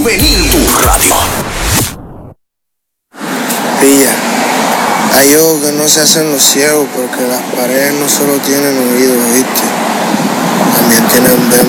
Juvenil. Tu radio. Pilla, hay ojos que no se hacen los ciegos porque las paredes no solo tienen oídos, ¿viste? También tienen